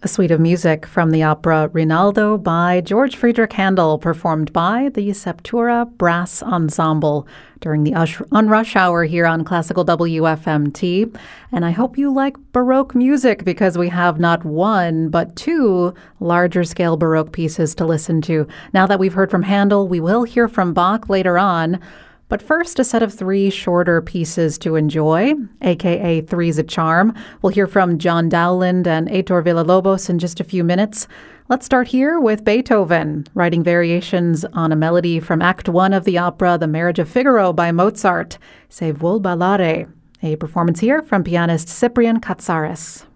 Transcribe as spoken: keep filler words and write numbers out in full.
A suite of music from the opera Rinaldo by George Friedrich Handel, performed by the Septura Brass Ensemble during the Ush- Unrush Hour here on Classical W F M T. And I hope you like Baroque music, because we have not one, but two larger scale Baroque pieces to listen to. Now that we've heard from Handel, we will hear from Bach later on. But first, a set of three shorter pieces to enjoy, a k a. Three's a Charm. We'll hear from John Dowland and Heitor Villa-Lobos in just a few minutes. Let's start here with Beethoven, writing variations on a melody from Act One of the opera The Marriage of Figaro by Mozart, Se vuol ballare. A performance here from pianist Cyprian Katsaris.